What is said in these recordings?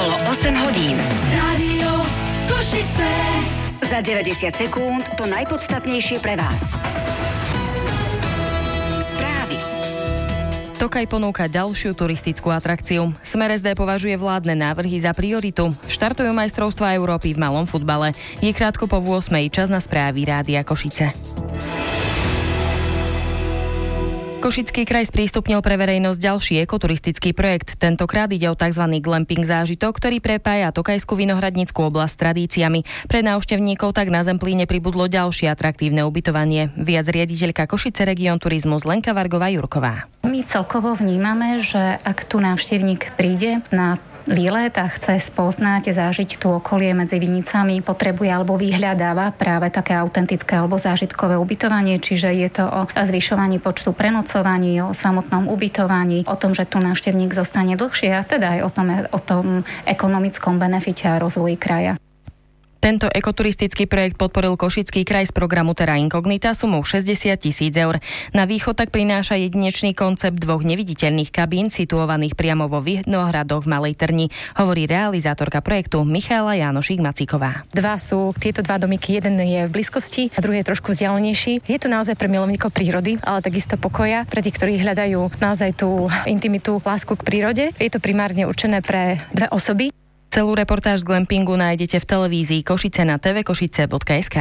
Okolo 8 hodín. Rádio Košice. Za 90 sekúnd to najpodstatnejšie pre vás. Správy. Tokaj ponúka ďalšiu turistickú atrakciu. Smer SD považuje vládne návrhy za prioritu. Štartujú majstrovstvá Európy v malom futbale. Je krátko po 8:00, čas na správy Rádia Košice. Košický kraj sprístupnil pre verejnosť ďalší ekoturistický projekt. Tentokrát ide o tzv. Glamping zážitok, ktorý prepája Tokajskú vinohradnícku oblasť s tradíciami. Pre návštevníkov tak na Zemplíne pribudlo ďalšie atraktívne ubytovanie. Viac riaditeľka Košice Region Turizmus Lenka Vargová-Jurková. My celkovo vnímame, že ak tu návštevník príde na výlet a chce spoznať, zažiť tu okolie medzi vinicami, potrebuje alebo vyhľadáva práve také autentické alebo zážitkové ubytovanie, čiže je to o zvyšovaní počtu prenocovaní, o samotnom ubytovaní, o tom, že tu návštevník zostane dlhšie a teda aj o tom ekonomickom benefite a rozvoji kraja. Tento ekoturistický projekt podporil Košický kraj z programu Terra Incognita sumou 60 000 eur. Na východ tak prináša jedinečný koncept 2 neviditeľných kabín situovaných priamo vo Vinohradoch v Malej Trni, hovorí realizátorka projektu Michaela Jánošík-Macíková. Tieto dva domiky, jeden je v blízkosti a druhý je trošku vzdialenejší. Je to naozaj pre milovníkov prírody, ale takisto pokoja, pre tých, ktorí hľadajú naozaj tú intimitu, lásku k prírode. Je to primárne určené pre 2 osoby. Celú reportáž z glampingu nájdete v televízii Košice na tvkošice.sk.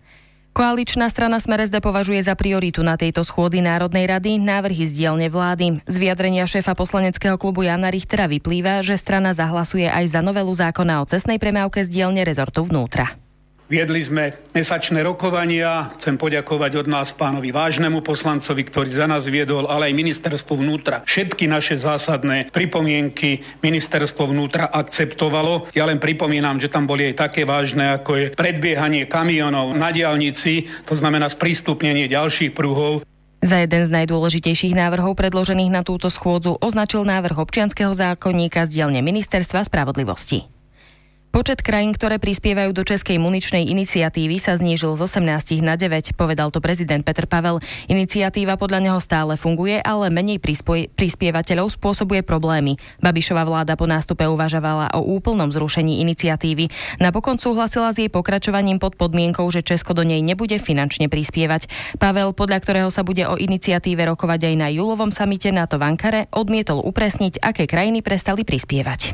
Koaličná strana Smer SD považuje za prioritu na tejto schôdzi Národnej rady návrhy z dielne vlády. Z vyjadrenia šéfa poslaneckého klubu Jana Richtera vyplýva, že strana zahlasuje aj za novelu zákona o cestnej premávke z dielne rezortu vnútra. Viedli sme mesačné rokovania. Chcem poďakovať od nás pánovi Vážnemu poslancovi, ktorý za nás viedol, ale aj ministerstvu vnútra. Všetky naše zásadné pripomienky ministerstvo vnútra akceptovalo. Ja len pripomínam, že tam boli aj také vážne, ako je predbiehanie kamionov na diaľnici, to znamená sprístupnenie ďalších pruhov. Za jeden z najdôležitejších návrhov predložených na túto schôdzu označil návrh občianskeho zákonníka z dielne Ministerstva spravodlivosti. Počet krajín, ktoré prispievajú do Českej muničnej iniciatívy, sa znížil z 18 na 9, povedal to prezident Petr Pavel. Iniciatíva podľa neho stále funguje, ale menej prispievateľov spôsobuje problémy. Babišova vláda po nástupe uvažovala o úplnom zrušení iniciatívy. Napokon súhlasila s jej pokračovaním pod podmienkou, že Česko do nej nebude finančne prispievať. Pavel, podľa ktorého sa bude o iniciatíve rokovať aj na júlovom samite NATO v Ankare, odmietol upresniť, aké krajiny prestali prispievať.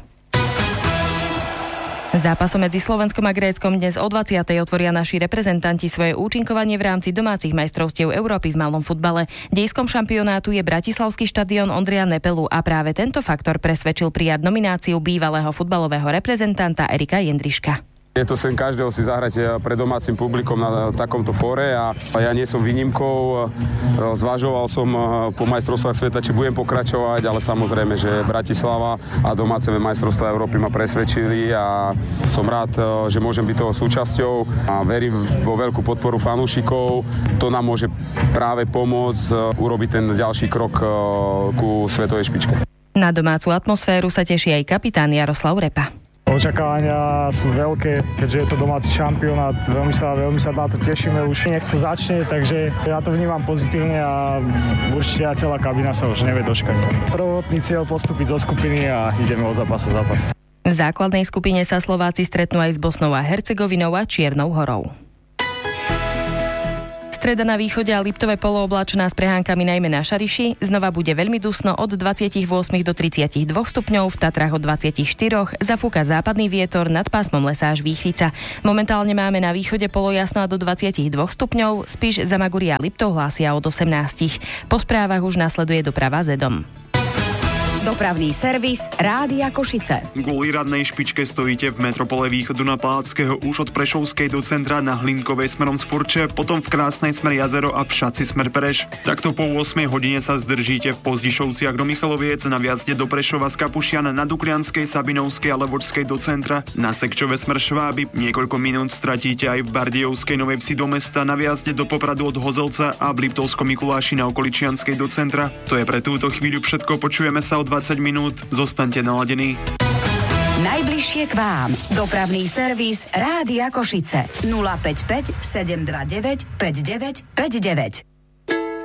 Zápasom medzi Slovenskom a Gréckom dnes o 20:00 otvoria naši reprezentanti svoje účinkovanie v rámci domácich majstrovstiev Európy v malom futbale. Dejskom šampionátu je bratislavský štadión Ondreja Nepelu a práve tento faktor presvedčil prijať nomináciu bývalého futbalového reprezentanta Erika Jendriška. Je to sen každého si zahrať pred domácim publikom na takomto fóre a ja nie som výnimkou. Zvažoval som po majstrovstvách sveta, či budem pokračovať, ale samozrejme, že Bratislava a domáce majstrovstvá Európy ma presvedčili a som rád, že môžem byť toho súčasťou a verím vo veľkú podporu fanúšikov. To nám môže práve pomôcť urobiť ten ďalší krok ku svetovej špičke. Na domácu atmosféru sa teší aj kapitán Jaroslav Repa. Očakávania sú veľké, keďže je to domáci šampionát, veľmi sa na to tešíme, už nech to začne, takže ja to vnímam pozitívne a určite aj celá kabína sa už nevie dočkať. Prvotný cieľ postúpiť do skupiny a ideme od zápasu zápas. V základnej skupine sa Slováci stretnú aj s Bosnou a Hercegovinou a Čiernou Horou. Streda na východe a Liptové polooblačná s prehánkami najmä na Šariši. Znova bude veľmi dusno od 28 do 32 stupňov, v Tatrách od 24, zafúka západný vietor, nad pásmom lesa až Výchrica. Momentálne máme na východe polojasno a do 22 stupňov, Spiš, Zamaguria a Liptov hlásia od 18. Po správach už nasleduje doprava Zedom. Dopravný servis Rádia Košice. Kvôli radnej špičke stojíte v metropole východu na Palackého už od Prešovskej do centra, na Hlinkovej smerom z Furče, potom v Krásnej smer Jazero a v Šaci smer Pereš. Takto po 8 hodine sa zdržíte v Pozdišovciach do Michaloviec, na viazde do Prešova z Kapušian, na Duklianskej, Sabinovskej a Levočskej do centra, na Sekčove smer Šváby. Niekoľko minút stratíte aj v Bardejovskej Novej Vsi do mesta, na viazde do Popradu od Hozelca a v Liptovskom Mikuláši na Okoličianskej do centra. To je pre túto chvíľu všetko, počujeme sa o 20 minút, zostaňte naladení. Najbližšie k vám. Dopravný servis Rádia Košice. 055 729 5959.